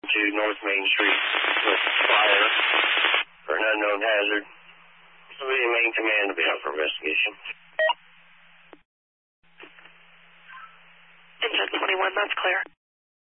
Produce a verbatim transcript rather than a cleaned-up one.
to North Main Street with fire for an unknown hazard. Somebody in main command will be out for investigation. Engine twenty-one, that's clear.